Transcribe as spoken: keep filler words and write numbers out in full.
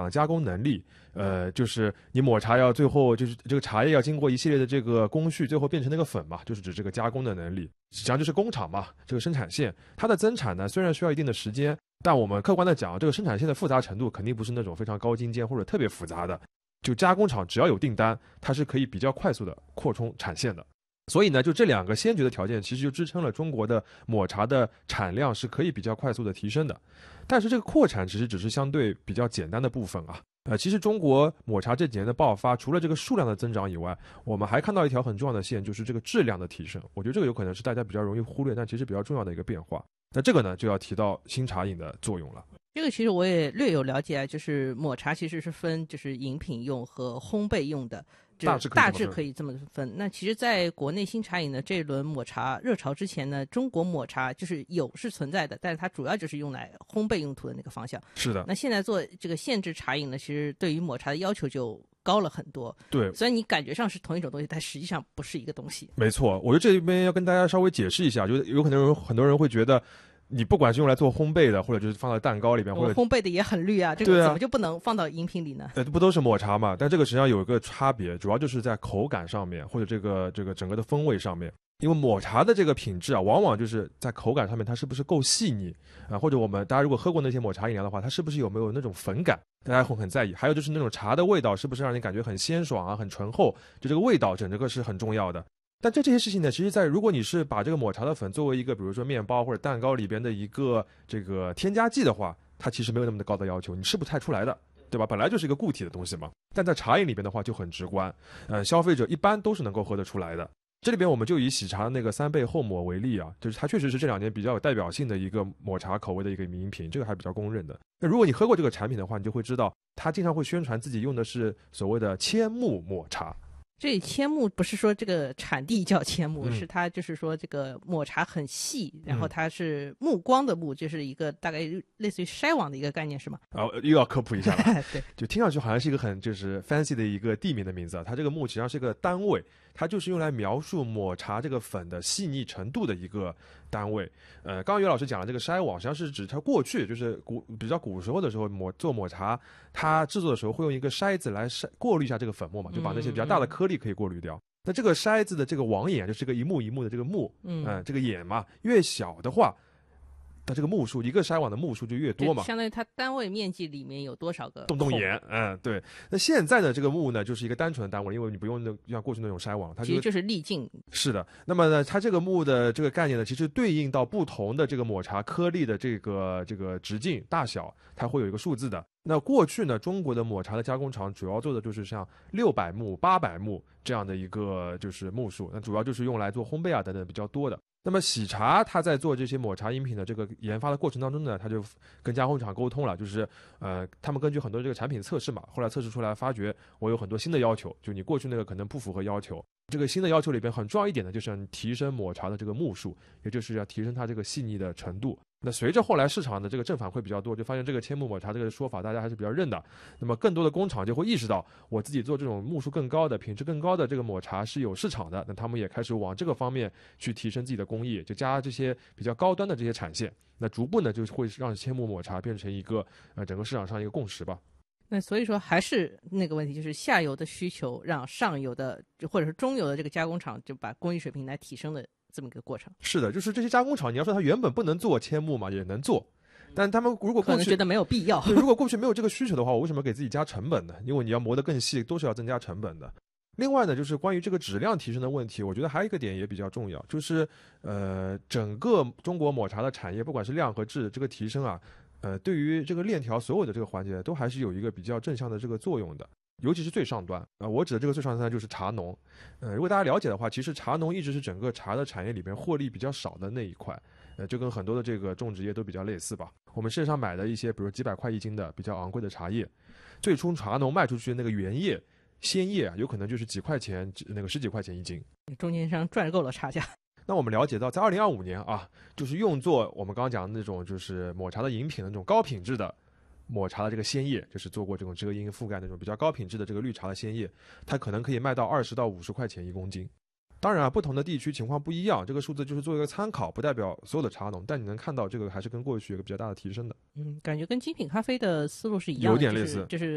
讲加工能力，呃，就是你抹茶要最后就是这个茶叶要经过一系列的这个工序，最后变成那个粉嘛，就是指这个加工的能力。实际上就是工厂嘛，这个生产线它的增产呢，虽然需要一定的时间，但我们客观的讲，这个生产线的复杂程度肯定不是那种非常高精尖或者特别复杂的。就加工厂只要有订单，它是可以比较快速的扩充产线的。所以呢，就这两个先决的条件，其实就支撑了中国的抹茶的产量是可以比较快速的提升的。但是这个扩产其实只是相对比较简单的部分啊。呃，其实中国抹茶这几年的爆发，除了这个数量的增长以外，我们还看到一条很重要的线，就是这个质量的提升。我觉得这个有可能是大家比较容易忽略，但其实比较重要的一个变化。那这个呢，就要提到新茶饮的作用了。 这个其实我也略有了解啊，就是抹茶其实是分就是饮品用和烘焙用的。大致大致可以这么分。那其实在国内新茶饮的这一轮抹茶热潮之前呢，中国抹茶就是有是存在的，但是它主要就是用来烘焙用途的那个方向。 是的。 那现在做这个限制茶饮呢，其实对于抹茶的要求就高了很多。 对， 虽然你感觉上是同一种东西，但实际上不是一个东西。 没错，我觉得这边要跟大家稍微解释一下，就有可能有很多人会觉得你不管是用来做烘焙的，或者就是放到蛋糕里边，或者烘焙的也很绿啊，这个怎么就不能放到饮品里呢？ 呃、啊，不都是抹茶嘛？但这个实际上有一个差别，主要就是在口感上面，或者这个这个整个的风味上面。因为抹茶的这个品质啊，往往就是在口感上面它是不是够细腻啊，或者我们大家如果喝过那些抹茶饮料的话，它是不是有没有那种粉感，大家会很在意。还有就是那种茶的味道是不是让你感觉很鲜爽啊，很醇厚，就这个味道整个是很重要的。但这这些事情呢，其实在如果你是把这个抹茶的粉作为一个比如说面包或者蛋糕里边的一个这个添加剂的话，它其实没有那么的高的要求，你吃不太出来的，对吧？本来就是一个固体的东西嘛。但在茶饮里边的话就很直观，呃，消费者一般都是能够喝得出来的。这里边我们就以喜茶的那个三倍厚抹为例啊，就是它确实是这两年比较有代表性的一个抹茶口味的一个饮品，这个还比较公认的。那如果你喝过这个产品的话，你就会知道它经常会宣传自己用的是所谓的千木抹茶。 这千木不是说这个产地叫千木、 嗯、 是它就是说这个抹茶很细，然后它是目光的目，就是一个大概类似于筛网的一个概念，是吗？ 啊，又要科普一下了。 对， 就听上去好像是一个很就是 fancy 的一个地名的名字啊，它这个木实际上是一个单位，它就是用来描述抹茶这个粉的细腻程度的一个单位。呃，刚刚于老师讲了这个筛网，实际上是指它过去就是古比较古时候的时候抹做抹茶，它制作的时候会用一个筛子来筛过滤一下这个粉末嘛，就把那些比较大的颗粒可以过滤掉。嗯嗯，那这个筛子的这个网眼就是这个一目一目的这个目，嗯、呃，这个眼嘛，越小的话，它这个目数一个筛网的目数就越多嘛， 相当于它单位面积里面有多少个洞洞眼，嗯，对。那现在呢，这个目呢就是一个单纯的单位，因为你不用那像过去那种筛网，它、这个、 其实就是粒径。 是的。那么呢，它这个目的这个概念呢，其实对应到不同的这个抹茶颗粒的这个这个直径大小，它会有一个数字的。那过去呢，中国的抹茶的加工厂主要做的就是像六百目、八百目这样的一个就是目数，那主要就是用来做烘焙啊等等比较多的。那么喜茶它在做这些抹茶饮品的这个研发的过程当中呢，它就跟加工厂沟通了，就是呃，他们根据很多这个产品测试嘛，后来测试出来发觉我有很多新的要求，就你过去那个可能不符合要求。这个新的要求里边很重要一点呢，就是要提升抹茶的这个目数，也就是要提升它这个细腻的程度。那随着后来市场的这个正反馈比较多，就发现这个千木抹茶这个说法大家还是比较认的。那么更多的工厂就会意识到，我自己做这种目数更高的、品质更高的这个抹茶是有市场的。那他们也开始往这个方面去提升自己的工艺，就加这些比较高端的这些产线。那逐步呢，就会让千木抹茶变成一个呃整个市场上一个共识吧。 那所以说还是那个问题，就是下游的需求让上游的或者是中游的这个加工厂就把工艺水平来提升的这么一个过程。 是的，就是这些加工厂，你要说它原本不能做千木嘛，也能做，但他们如果过去可能觉得没有必要， 对，如果过去没有这个需求的话，我为什么给自己加成本呢？因为你要磨得更细，都是要增加成本的。另外呢，就是关于这个质量提升的问题，我觉得还有一个点也比较重要，就是呃，整个中国抹茶的产业，不管是量和质，这个提升啊。呃，对于这个链条所有的这个环节，都还是有一个比较正向的这个作用的，尤其是最上端啊、呃。我指的这个最上端就是茶农。呃，如果大家了解的话，其实茶农一直是整个茶的产业里边获利比较少的那一块，呃，就跟很多的这个种植业都比较类似吧。我们市场买的一些，比如几百块一斤的比较昂贵的茶叶，最初茶农卖出去的那个原叶、鲜叶啊，有可能就是几块钱，那个十几块钱一斤， 中间商赚够了差价。 那我们了解到，在二零二五年啊，就是用作我们刚刚讲的那种就是抹茶的饮品的那种高品质的抹茶的这个鲜叶，就是做过这种遮阴覆盖那种比较高品质的这个绿茶的鲜叶，它可能可以卖到二十到五十块钱一公斤。当然啊，不同的地区情况不一样，这个数字就是做一个参考，不代表所有的茶农，但你能看到这个还是跟过去有个比较大的提升的。 嗯，感觉跟精品咖啡的思路是一样的， 有点类似， 就是。就是